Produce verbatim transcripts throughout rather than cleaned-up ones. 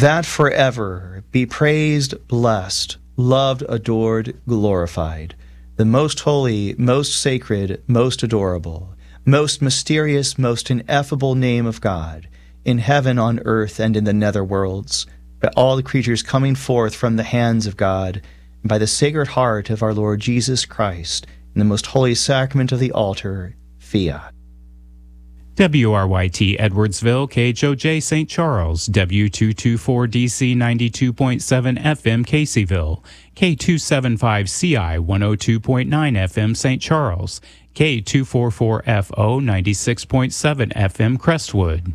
that forever be praised, blessed, loved, adored, glorified, the most holy, most sacred, most adorable, most mysterious, most ineffable name of God, in heaven, on earth, and in the nether worlds, by all the creatures coming forth from the hands of God, and by the Sacred Heart of our Lord Jesus Christ, in the most holy sacrament of the altar, fiat. W R Y T Edwardsville, K H O J Saint Charles, W two twenty-four D C ninety-two point seven F M Caseyville, K two seventy-five C I one oh two point nine F M Saint Charles, K two forty-four F O ninety-six point seven F M Crestwood.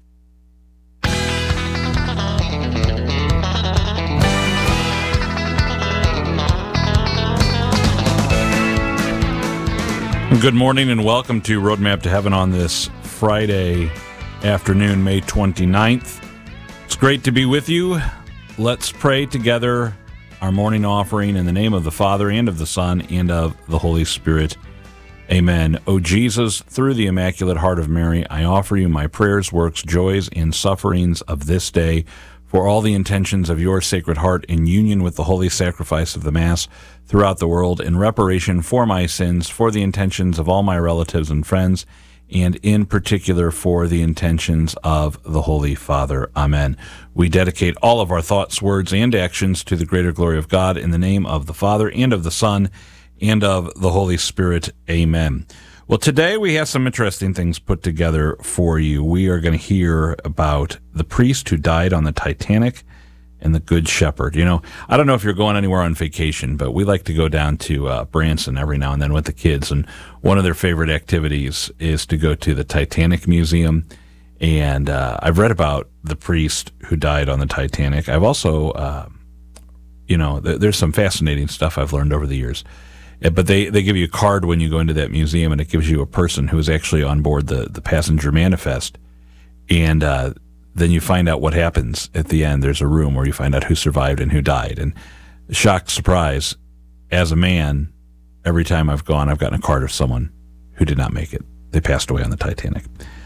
Good morning and welcome to Roadmap to Heaven on this Friday afternoon, May twenty-ninth. It's great to be with you. Let's pray together our morning offering in the name of the Father, and of the Son, and of the Holy Spirit. Amen. O Jesus, through the Immaculate Heart of Mary, I offer you my prayers, works, joys, and sufferings of this day, for all the intentions of your Sacred Heart in union with the holy sacrifice of the Mass throughout the world, in reparation for my sins, for the intentions of all my relatives and friends, and in particular for the intentions of the Holy Father. Amen. We dedicate all of our thoughts, words, and actions to the greater glory of God, in the name of the Father, and of the Son, and of the Holy Spirit. Amen. Well, today we have some interesting things put together for you. We are going to hear about the priest who died on the Titanic and the Good Shepherd. You know, I don't know if you're going anywhere on vacation, but we like to go down to uh, Branson every now and then with the kids, and one of their favorite activities is to go to the Titanic Museum. And uh, I've read about the priest who died on the Titanic. I've also, uh, you know, th- there's some fascinating stuff I've learned over the years. But they, they give you a card when you go into that museum, and it gives you a person who is actually on board the, the passenger manifest. And uh, then you find out what happens at the end. There's a room where you find out who survived and who died. And shock, surprise, as a man, every time I've gone, I've gotten a card of someone who did not make it. They passed away on the Titanic.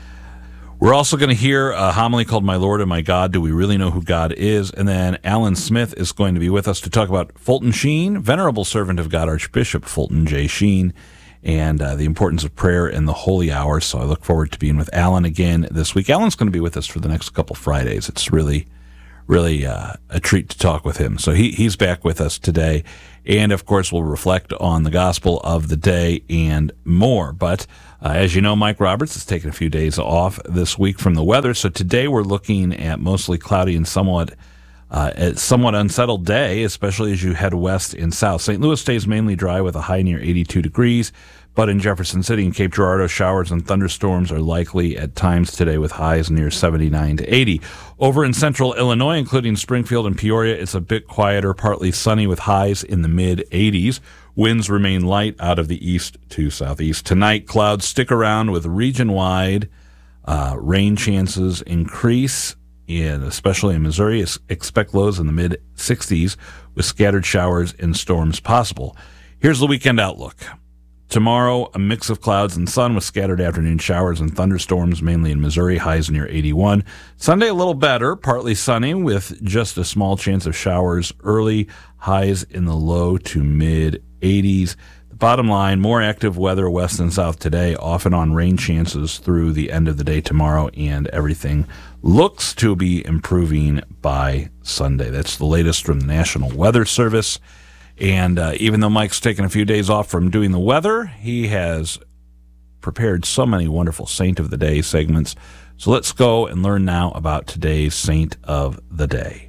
We're also going to hear a homily called My Lord and My God, Do We Really Know Who God Is? And then Alan Smith is going to be with us to talk about Fulton Sheen, Venerable Servant of God, Archbishop Fulton J. Sheen, and uh, the importance of prayer in the holy hour. So I look forward to being with Alan again this week. Alan's going to be with us for the next couple Fridays. It's really, really uh, a treat to talk with him. So he he's back with us today. And, of course, we'll reflect on the gospel of the day and more. But uh, as you know, Mike Roberts has taken a few days off this week from the weather. So today we're looking at mostly cloudy and somewhat uh, a somewhat unsettled day, especially as you head west and south. Saint Louis stays mainly dry with a high near eighty-two degrees. But in Jefferson City and Cape Girardeau, showers and thunderstorms are likely at times today with highs near seventy-nine to eighty. Over in central Illinois, including Springfield and Peoria, it's a bit quieter, partly sunny with highs in the mid-eighties. Winds remain light out of the east to southeast. Tonight, clouds stick around with region-wide uh, rain chances increase, in, especially in Missouri. Expect lows in the mid-sixties with scattered showers and storms possible. Here's the weekend outlook. Tomorrow, a mix of clouds and sun with scattered afternoon showers and thunderstorms, mainly in Missouri, highs near eighty-one. Sunday, a little better, partly sunny with just a small chance of showers early, highs in the low to mid-eighties. The bottom line, more active weather west and south today, off and on rain chances through the end of the day tomorrow, and everything looks to be improving by Sunday. That's the latest from the National Weather Service. And uh, even though Mike's taken a few days off from doing the weather, he has prepared so many wonderful Saint of the Day segments. So let's go and learn now about today's Saint of the Day.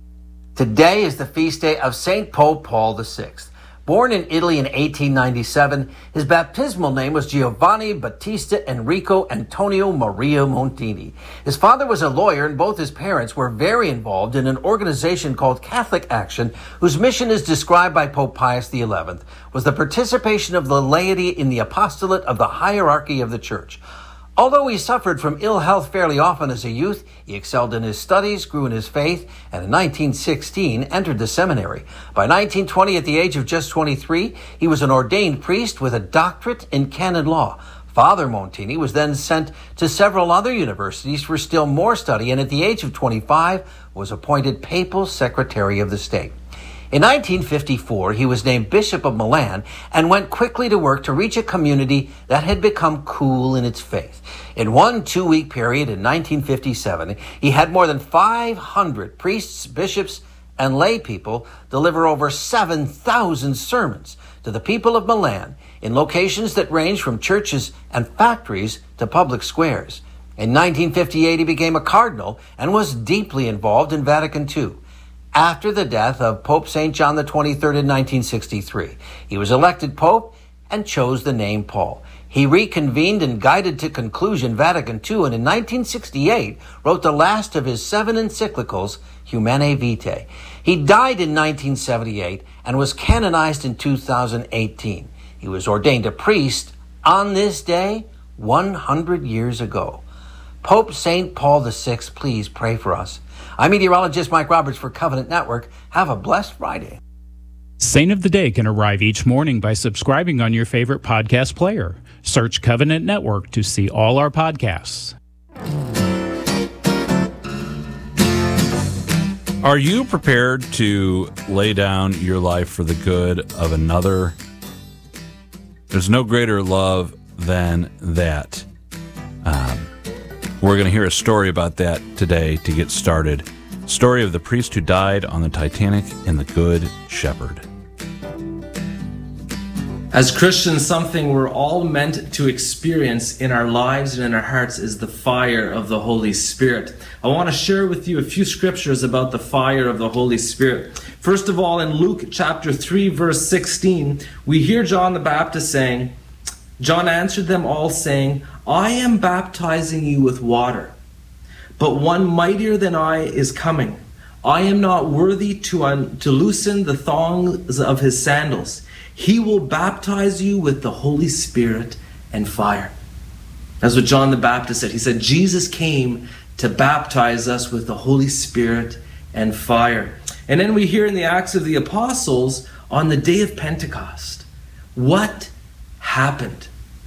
Today is the feast day of Saint Pope Paul the Sixth. Born in Italy in eighteen ninety-seven, his baptismal name was Giovanni Battista Enrico Antonio Maria Montini. His father was a lawyer, and both his parents were very involved in an organization called Catholic Action, whose mission is described by Pope Pius the Eleventh, was the participation of the laity in the apostolate of the hierarchy of the Church. Although he suffered from ill health fairly often as a youth, he excelled in his studies, grew in his faith, and in nineteen sixteen entered the seminary. By nineteen twenty, at the age of just twenty-three, he was an ordained priest with a doctorate in canon law. Father Montini was then sent to several other universities for still more study, and at the age of twenty-five was appointed Papal Secretary of the State. In nineteen fifty-four, he was named Bishop of Milan and went quickly to work to reach a community that had become cool in its faith. In one two-week period in nineteen fifty-seven, he had more than five hundred priests, bishops, and lay people deliver over seven thousand sermons to the people of Milan in locations that range from churches and factories to public squares. In nineteen fifty-eight, he became a cardinal and was deeply involved in Vatican Two. After the death of Pope Saint John the twenty-third in nineteen sixty-three, he was elected Pope and chose the name Paul. He reconvened and guided to conclusion Vatican Two, and in nineteen sixty-eight wrote the last of his seven encyclicals, Humanae Vitae. He died in nineteen seventy-eight and was canonized in two thousand eighteen. He was ordained a priest on this day one hundred years ago. Pope Saint Paul the Sixth, please pray for us. I'm meteorologist Mike Roberts for Covenant Network. Have a blessed Friday. Saint of the Day can arrive each morning by subscribing on your favorite podcast player. Search Covenant Network to see all our podcasts. Are you prepared to lay down your life for the good of another? There's no greater love than that. Um, we're going to hear a story about that today to get started. Story of the priest who died on the Titanic and the Good Shepherd. As Christians, something we're all meant to experience in our lives and in our hearts is the fire of the Holy Spirit. I want to share with you a few scriptures about the fire of the Holy Spirit. First of all, in Luke chapter three, verse sixteen, we hear John the Baptist saying, John answered them all saying, I am baptizing you with water, but one mightier than I is coming. I am not worthy to, un- to loosen the thongs of his sandals. He will baptize you with the Holy Spirit and fire. That's what John the Baptist said. He said, Jesus came to baptize us with the Holy Spirit and fire. And then we hear in the Acts of the Apostles, on the day of Pentecost, what happened?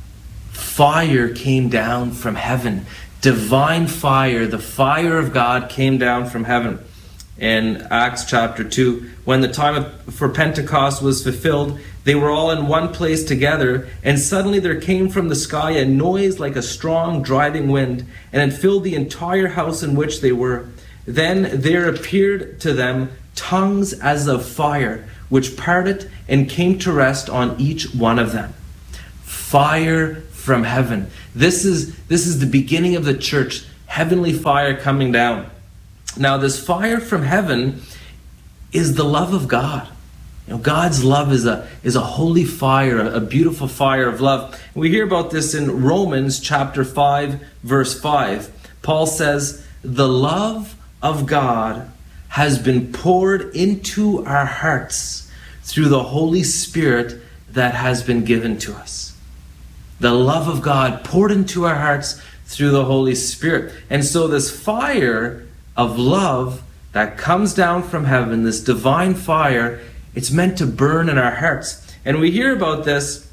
Fire came down from heaven. Divine fire, the fire of God came down from heaven. In Acts chapter two, when the time of, for Pentecost was fulfilled, they were all in one place together, and suddenly there came from the sky a noise like a strong driving wind, and it filled the entire house in which they were. Then there appeared to them tongues as of fire, which parted and came to rest on each one of them. Fire from heaven. This is, this is the beginning of the church, heavenly fire coming down. Now, this fire from heaven is the love of God. You know, God's love is a is a holy fire, a beautiful fire of love. We hear about this in Romans chapter five, verse five. Paul says, the love of God has been poured into our hearts through the Holy Spirit that has been given to us. The love of God poured into our hearts through the Holy Spirit. And so this fire of love that comes down from heaven, this divine fire, it's meant to burn in our hearts. And we hear about this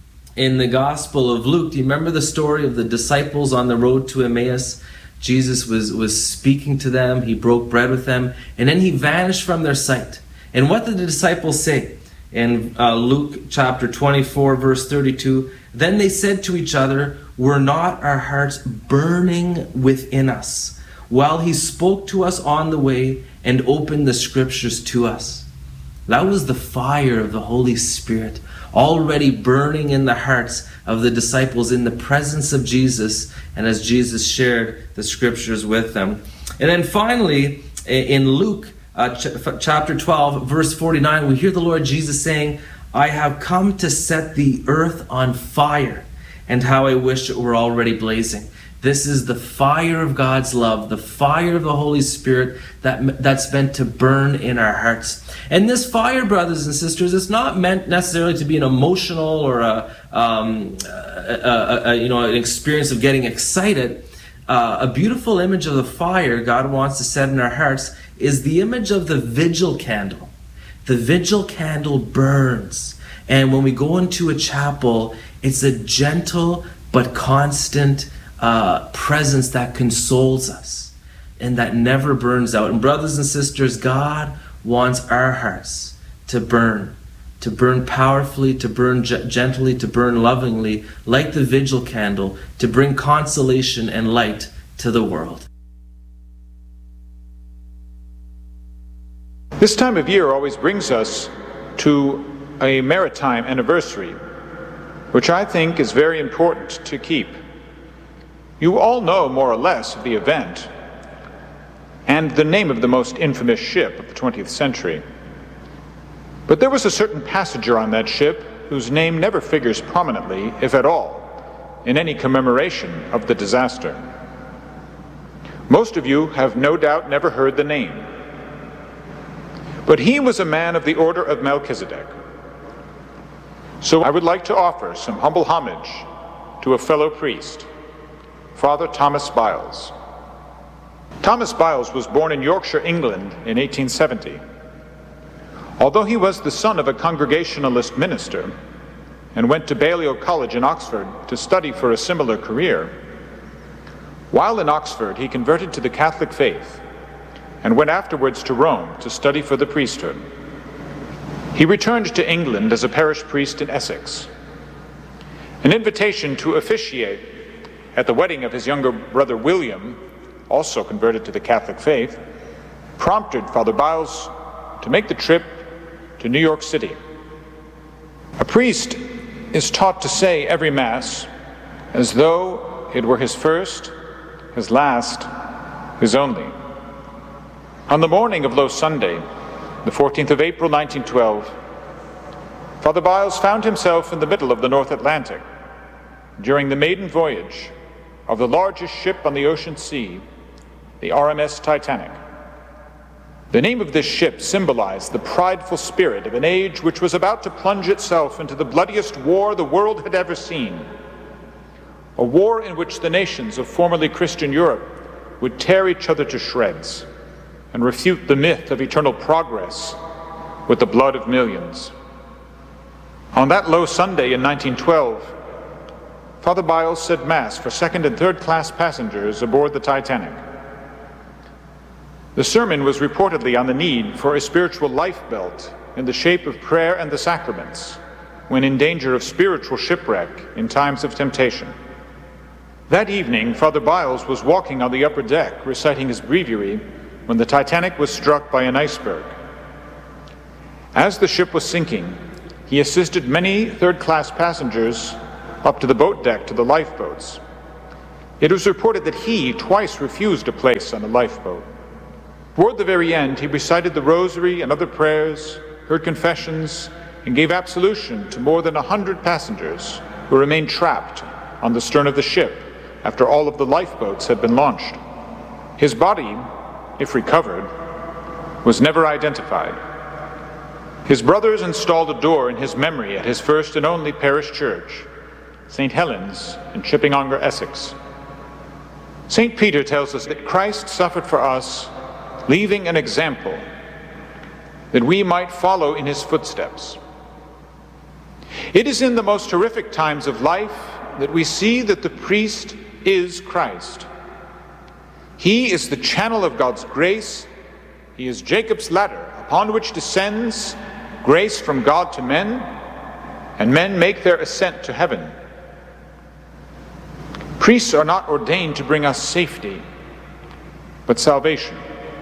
in the Gospel of Luke. Do you remember the story of the disciples on the road to Emmaus? Jesus was, was speaking to them. He broke bread with them. And then he vanished from their sight. And what did the disciples say? In uh, Luke chapter twenty-four, verse thirty-two, then they said to each other, were not our hearts burning within us while he spoke to us on the way and opened the scriptures to us? That was the fire of the Holy Spirit already burning in the hearts of the disciples in the presence of Jesus, and as Jesus shared the scriptures with them. And then finally, in Luke uh, ch- chapter twelve, verse forty-nine, we hear the Lord Jesus saying, I have come to set the earth on fire, and how I wish it were already blazing. This is the fire of God's love, the fire of the Holy Spirit that, that's meant to burn in our hearts. And this fire, brothers and sisters, is not meant necessarily to be an emotional or a, um, a, a, a you know, an experience of getting excited. Uh, a beautiful image of the fire God wants to set in our hearts is the image of the vigil candle. The vigil candle burns. And when we go into a chapel, it's a gentle but constant uh, presence that consoles us and that never burns out. And brothers and sisters, God wants our hearts to burn, to burn powerfully, to burn g- gently, to burn lovingly, like the vigil candle, to bring consolation and light to the world. This time of year always brings us to a maritime anniversary, which I think is very important to keep. You all know more or less of the event and the name of the most infamous ship of the twentieth century. But there was a certain passenger on that ship whose name never figures prominently, if at all, in any commemoration of the disaster. Most of you have no doubt never heard the name. But he was a man of the order of Melchizedek. So I would like to offer some humble homage to a fellow priest, Father Thomas Byles. Thomas Byles was born in Yorkshire, England in eighteen seventy. Although he was the son of a Congregationalist minister and went to Balliol College in Oxford to study for a similar career, while in Oxford he converted to the Catholic faith and went afterwards to Rome to study for the priesthood. He returned to England as a parish priest in Essex. An invitation to officiate at the wedding of his younger brother William, also converted to the Catholic faith, prompted Father Byles to make the trip to New York City. A priest is taught to say every Mass as though it were his first, his last, his only. On the morning of Low Sunday, the fourteenth of April, nineteen twelve, Father Byles found himself in the middle of the North Atlantic during the maiden voyage of the largest ship on the ocean sea, the R M S Titanic. The name of this ship symbolized the prideful spirit of an age which was about to plunge itself into the bloodiest war the world had ever seen, a war in which the nations of formerly Christian Europe would tear each other to shreds and refute the myth of eternal progress with the blood of millions. On that Low Sunday in nineteen twelve, Father Byles said Mass for second and third class passengers aboard the Titanic. The sermon was reportedly on the need for a spiritual life belt in the shape of prayer and the sacraments when in danger of spiritual shipwreck in times of temptation. That evening, Father Byles was walking on the upper deck reciting his breviary when the Titanic was struck by an iceberg. As the ship was sinking, he assisted many third-class passengers up to the boat deck to the lifeboats. It was reported that he twice refused a place on the lifeboat. Toward the very end, he recited the rosary and other prayers, heard confessions, and gave absolution to more than a hundred passengers who remained trapped on the stern of the ship after all of the lifeboats had been launched. His body, if recovered, was never identified. His brothers installed a door in his memory at his first and only parish church, Saint Helens in Chipping-Ongar, Essex. Saint Peter tells us that Christ suffered for us, leaving an example that we might follow in his footsteps. It is in the most horrific times of life that we see that the priest is Christ. He is the channel of God's grace. He is Jacob's ladder upon which descends grace from God to men, and men make their ascent to heaven. Priests are not ordained to bring us safety, but salvation.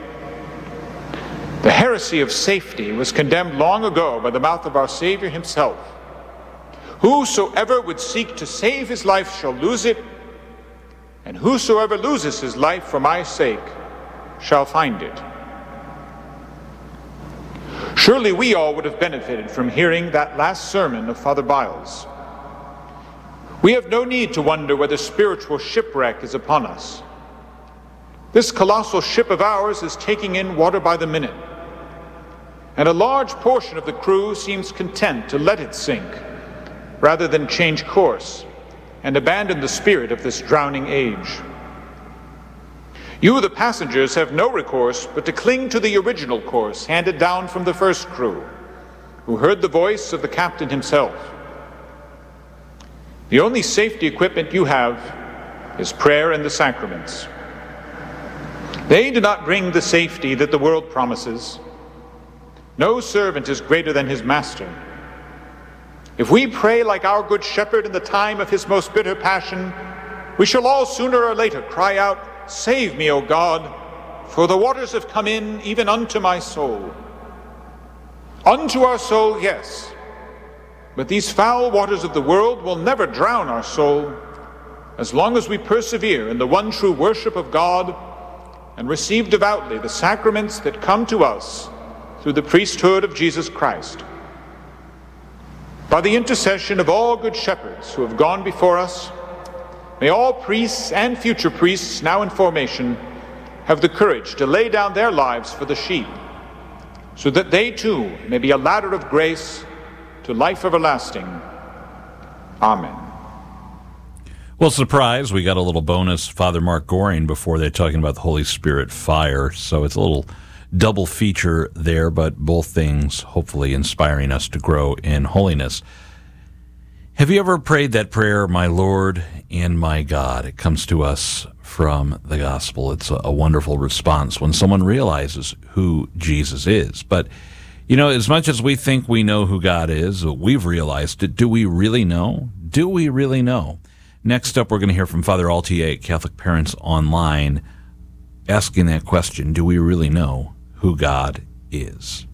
The heresy of safety was condemned long ago by the mouth of our Savior himself. Whosoever would seek to save his life shall lose it, and whosoever loses his life for my sake shall find it. Surely we all would have benefited from hearing that last sermon of Father Byles. We have no need to wonder whether spiritual shipwreck is upon us. This colossal ship of ours is taking in water by the minute, and a large portion of the crew seems content to let it sink rather than change course and abandon the spirit of this drowning age. You, the passengers, have no recourse but to cling to the original course handed down from the first crew, who heard the voice of the captain himself. The only safety equipment you have is prayer and the sacraments. They do not bring the safety that the world promises. No servant is greater than his master. If we pray like our good shepherd in the time of his most bitter passion, we shall all sooner or later cry out, "Save me, O God, for the waters have come in even unto my soul." Unto our soul, yes, but these foul waters of the world will never drown our soul as long as we persevere in the one true worship of God and receive devoutly the sacraments that come to us through the priesthood of Jesus Christ. By the intercession of all good shepherds who have gone before us, may all priests and future priests now in formation have the courage to lay down their lives for the sheep, so that they too may be a ladder of grace to life everlasting. Amen. Well, surprise, we got a little bonus Father Mark Goring before they're talking about the Holy Spirit fire, so it's a little double feature there, but both things hopefully inspiring us to grow in holiness. Have you ever prayed that prayer, "My Lord and my God"? It comes to us from the gospel. It's a, a wonderful response when someone realizes who Jesus is. But, you know, as much as we think we know who God is, we've realized it. Do we really know? Do we really know? Next up, we're going to hear from Father Altier, Catholic Parents Online, asking that question, do we really know who God is?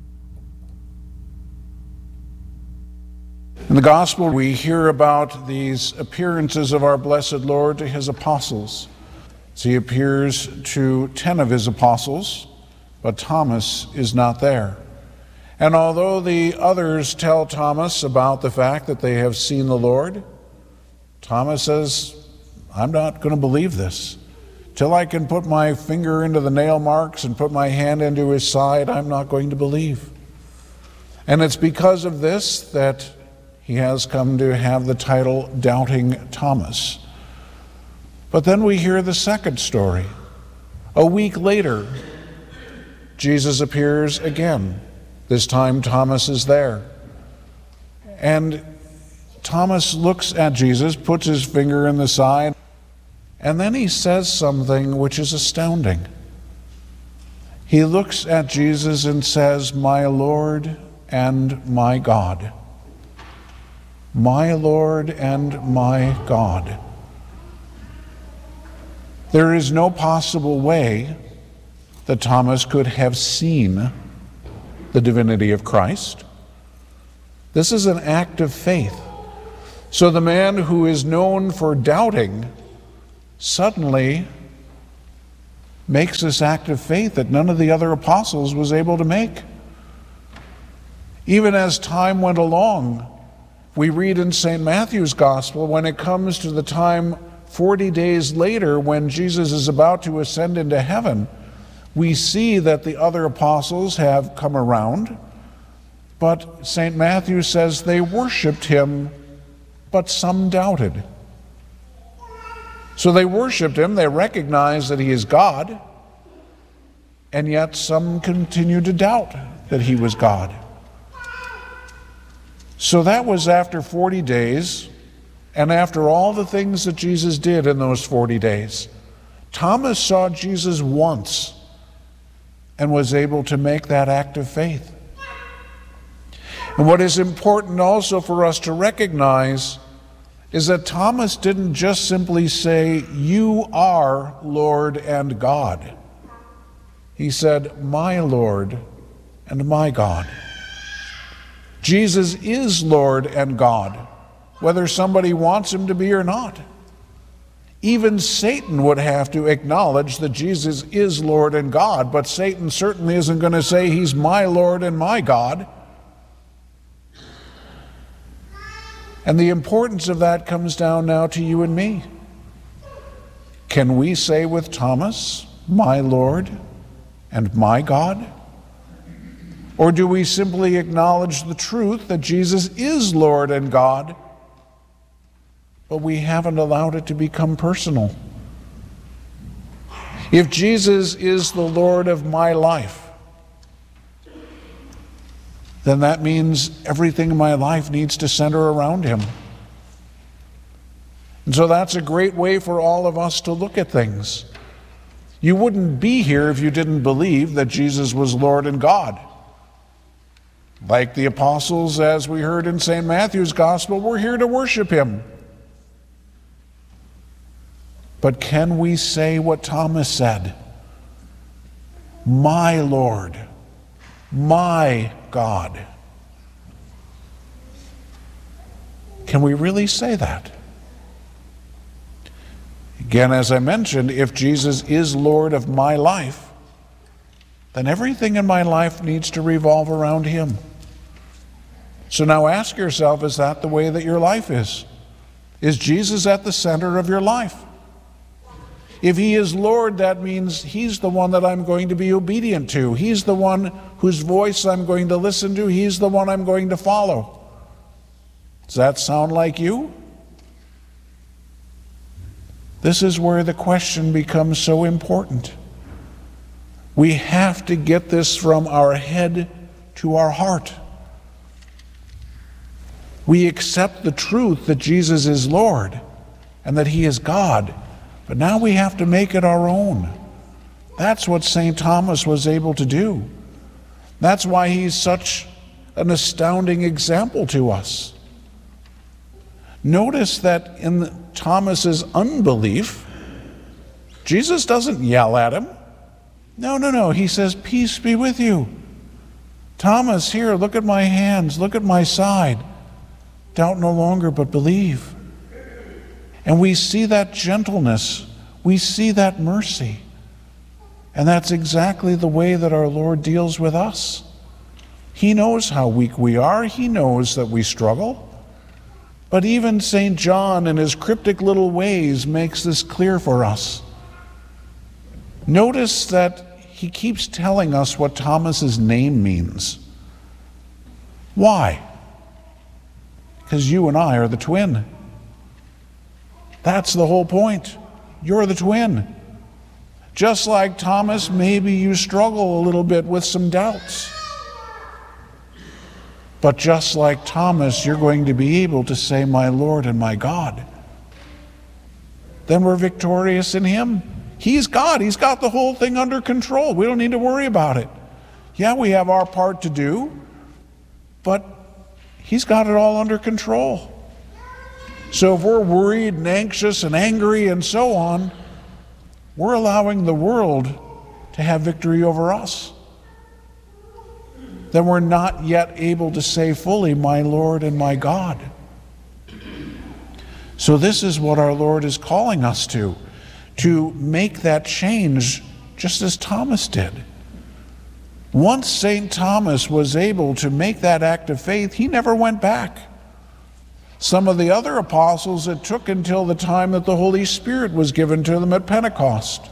In the Gospel, we hear about these appearances of our blessed Lord to his apostles. So he appears to ten of his apostles, but Thomas is not there. And although the others tell Thomas about the fact that they have seen the Lord, Thomas says, I'm not going to believe this. Till I can put my finger into the nail marks and put my hand into his side, I'm not going to believe. And it's because of this that he has come to have the title Doubting Thomas. But then we hear the second story. A week later, Jesus appears again. This time Thomas is there. And Thomas looks at Jesus, puts his finger in the side, and then he says something which is astounding. He looks at Jesus and says, "My Lord and my God." My Lord and my God. There is no possible way that Thomas could have seen the divinity of Christ. This is an act of faith. So the man who is known for doubting suddenly makes this act of faith that none of the other apostles was able to make. Even as time went along, we read in Saint Matthew's Gospel, when it comes to the time forty days later when Jesus is about to ascend into heaven, we see that the other apostles have come around, but Saint Matthew says they worshiped him, but some doubted. So they worshiped him, they recognized that he is God, and yet some continued to doubt that he was God. So that was after forty days, and after all the things that Jesus did in those forty days. Thomas saw Jesus once and was able to make that act of faith. And what is important also for us to recognize is that Thomas didn't just simply say, "You are Lord and God." He said, "My Lord and my God." Jesus is Lord and God, whether somebody wants him to be or not. Even Satan would have to acknowledge that Jesus is Lord and God, but Satan certainly isn't going to say he's my Lord and my God. And the importance of that comes down now to you and me. Can we say with Thomas, "My Lord and my God"? Or do we simply acknowledge the truth that Jesus is Lord and God, but we haven't allowed it to become personal? If Jesus is the Lord of my life, then that means everything in my life needs to center around him. And so that's a great way for all of us to look at things. You wouldn't be here if you didn't believe that Jesus was Lord and God. Like the apostles, as we heard in Saint Matthew's Gospel, we're here to worship him. But can we say what Thomas said? My Lord, my God. Can we really say that? Again, as I mentioned, if Jesus is Lord of my life, then everything in my life needs to revolve around him. So now ask yourself, is that the way that your life is? Is Jesus at the center of your life? If he is Lord, that means he's the one that I'm going to be obedient to. He's the one whose voice I'm going to listen to. He's the one I'm going to follow. Does that sound like you? This is where the question becomes so important. We have to get this from our head to our heart. We accept the truth that Jesus is Lord and that he is God, but now we have to make it our own. That's what Saint Thomas was able to do. That's why he's such an astounding example to us. Notice that in Thomas's unbelief, Jesus doesn't yell at him. No, no, no. He says, "Peace be with you. Thomas, here, look at my hands, look at my side. Doubt no longer, but believe." And we see that gentleness. We see that mercy. And that's exactly the way that our Lord deals with us. He knows how weak we are. He knows that we struggle. But even Saint John, in his cryptic little ways, makes this clear for us. Notice that he keeps telling us what Thomas's name means. Why? Because you and I are the twin. That's the whole point. You're the twin. Just like Thomas, maybe you struggle a little bit with some doubts. But just like Thomas, you're going to be able to say, "My Lord and my God." Then we're victorious in him. He's God. He's got the whole thing under control. We don't need to worry about it. Yeah, we have our part to do, but he's got it all under control. So if we're worried and anxious and angry and so on, we're allowing the world to have victory over us. Then we're not yet able to say fully, "My Lord and my God." So this is what our Lord is calling us to, to make that change just as Thomas did. Once Saint Thomas was able to make that act of faith, he never went back. Some of the other apostles, it took until the time that the Holy Spirit was given to them at Pentecost.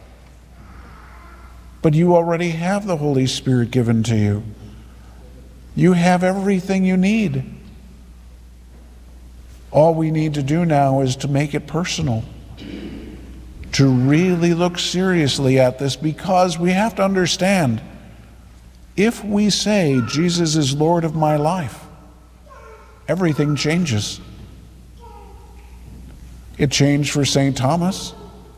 But you already have the Holy Spirit given to you. You have everything you need. All we need to do now is to make it personal, to really look seriously at this, because we have to understand, if we say Jesus is Lord of my life, everything changes. It changed for Saint Thomas.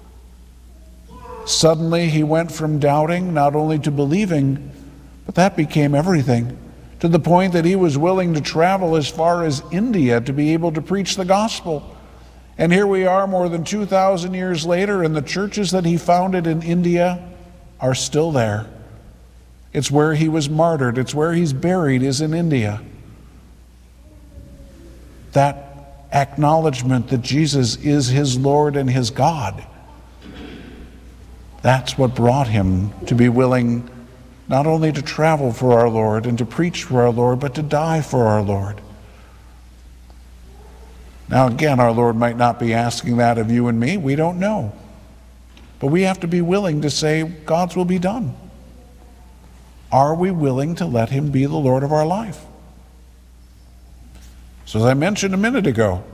Suddenly he went from doubting not only to believing, but that became everything, to the point that he was willing to travel as far as India to be able to preach the gospel. And here we are more than two thousand years later, and the churches that he founded in India are still there. It's where he was martyred. It's where he's buried, is in India. That acknowledgement that Jesus is his Lord and his God, that's what brought him to be willing not only to travel for our Lord and to preach for our Lord, but to die for our Lord. Now again, our Lord might not be asking that of you and me. We don't know. But we have to be willing to say, God's will be done. Are we willing to let him be the Lord of our life? So as I mentioned a minute ago,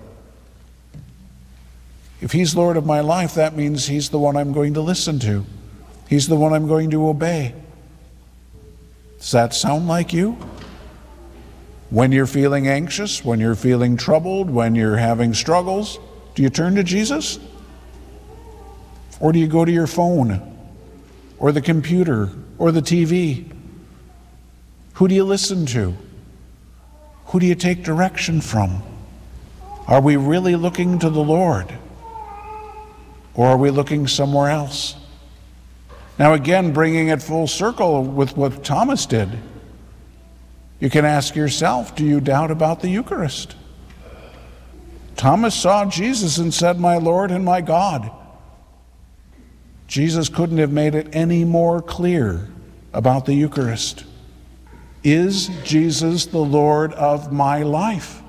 if he's Lord of my life, that means he's the one I'm going to listen to. He's the one I'm going to obey. Does that sound like you? When you're feeling anxious, when you're feeling troubled, when you're having struggles, Do you turn to Jesus? Or do you go to your phone, or the computer, or the T V? Who do you listen to? Who do you take direction from? Are we really looking to the Lord? Or are we looking somewhere else? Now again, bringing it full circle with what Thomas did, you can ask yourself, do you doubt about the Eucharist? Thomas saw Jesus and said, "My Lord and my God." Jesus couldn't have made it any more clear about the Eucharist. Is Jesus the Lord of my life?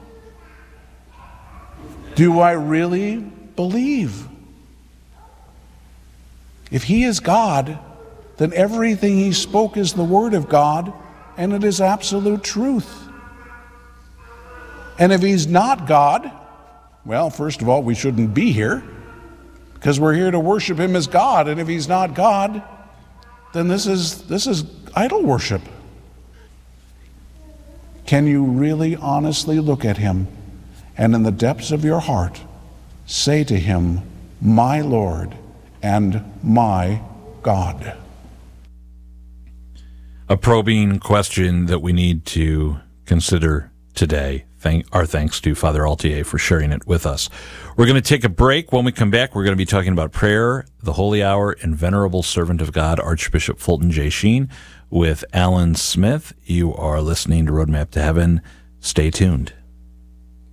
Do I really believe? If he is God, then everything he spoke is the Word of God, and it is absolute truth. And if he's not God, well, first of all, we shouldn't be here, because we're here to worship him as God. And if he's not God, then this is this is idol worship. Can you really honestly look at him and in the depths of your heart say to him, "My Lord and my God"? A probing question that we need to consider today. Thank, our thanks to Father Altier for sharing it with us. We're going to take a break. When we come back, we're going to be talking about prayer, the Holy Hour, and Venerable Servant of God, Archbishop Fulton J. Sheen, with Alan Smith. You are listening to Roadmap to Heaven. Stay tuned.